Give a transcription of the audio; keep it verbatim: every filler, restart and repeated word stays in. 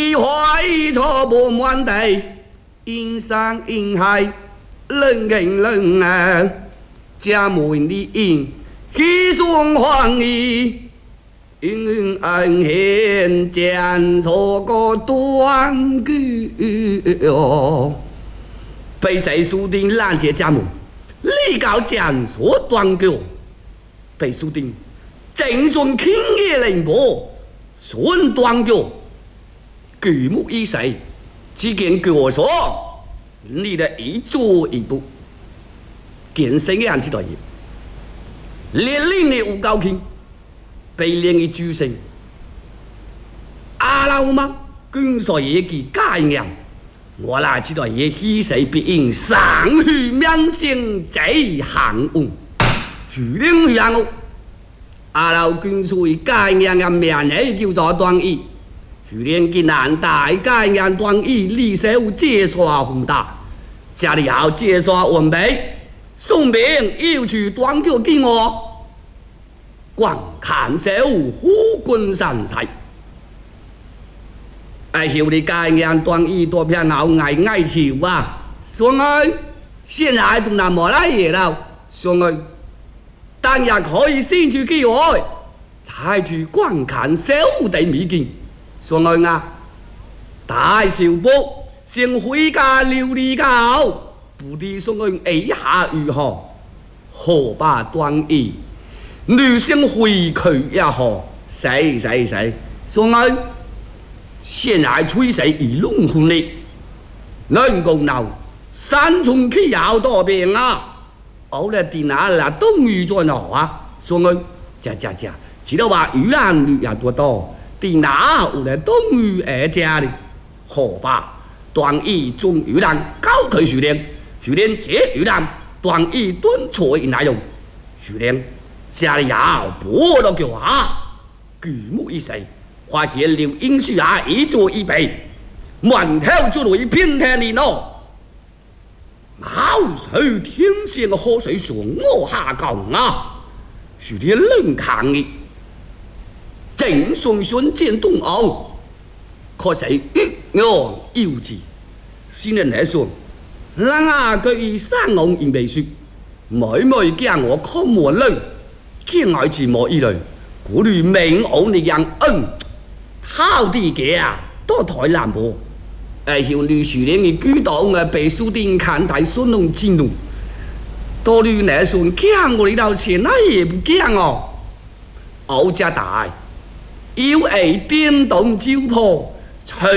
一花一草不满地，阴山阴海人人人啊，家门里应喜顺欢喜。云恩贤讲错个断句哟，被谁输定拦截家门，立告讲错断句，被输定正顺轻嘅凌波，顺断句，举目一谁，只见脚所，你的一做一步，见谁嘅人知道嘢，连令你无高兴。被连一句声，阿老妈跟所野嘅概念，我哪知道也喜谁必应上去面性贼行误，徐令然后阿老跟所以概念嘅面内叫做断义，徐令嘅难大概念断义，历史有介绍宏大，家里好介绍完备，宋兵要去断脚给我。观看小虎quân山勢，哎，後你概念斷意多片腦捱捱潮啊！上去，現在都那麼來嘢了，上去，當日可以先去機會，再去觀看小弟美景，上去啊！大小波先回家料理教，不知上去哎下如何？何把斷意？女性回去也好，谁谁谁，所以现在吹谁一龙婚礼，能够闹三重去要多变啊！后来第哪啦东鱼在哪啊？所以这这这，知道话鱼兰女也多多，第哪有来东鱼而家的，好吧？断意中鱼兰高腿训练，训练接鱼兰，断意蹲错内容，训练。家里要不到叫啊，举目一谁，发现刘英树啊一座一备，满头就雷偏天里喏，毛水天线的河水上我下降啊，是连冷抗议，正顺顺见东欧，可是一我幼稚，先人来说，人啊佢以三昂而未说，每每见我看我累。见爱自莫依类，古虑明我的人恩，好啲嘅啊，都台南波。哎，像绿树林嘅举动啊，被书店看待孙龙激怒，多虑那算讲我哋到现在也不讲哦。欧家大，要系颠动招破。